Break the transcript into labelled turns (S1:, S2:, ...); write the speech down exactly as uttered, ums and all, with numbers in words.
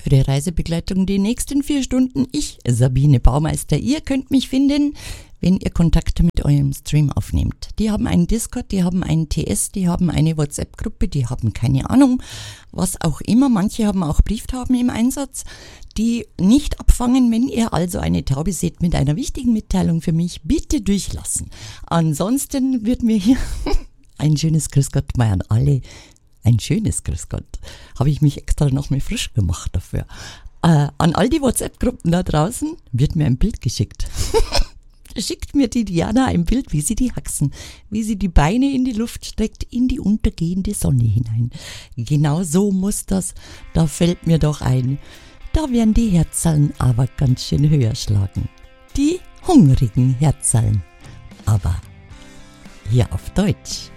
S1: für Reisebegleitung die nächsten vier Stunden. Ich, Sabine Baumeister. Ihr könnt mich finden, wenn ihr Kontakte mit eurem Stream aufnehmt. Die haben einen Discord, die haben einen T S, die haben eine WhatsApp-Gruppe, die haben keine Ahnung, was auch immer. Manche haben auch Brieftauben im Einsatz, die nicht abfangen. Wenn ihr also eine Taube seht mit einer wichtigen Mitteilung für mich, bitte durchlassen. Ansonsten wird mir hier ein schönes Grüß Gott mal an alle. Ein schönes Grüß Gott. Habe ich mich extra noch mal frisch gemacht dafür. Äh, an all die WhatsApp-Gruppen da draußen wird mir ein Bild geschickt. Schickt mir die Diana ein Bild, wie sie die Haxen, wie sie die Beine in die Luft streckt, in die untergehende Sonne hinein. Genau so muss das. Da fällt mir doch ein. Da werden die Herzallen aber ganz schön höher schlagen. Die hungrigen Herzallen. Aber hier auf Deutsch.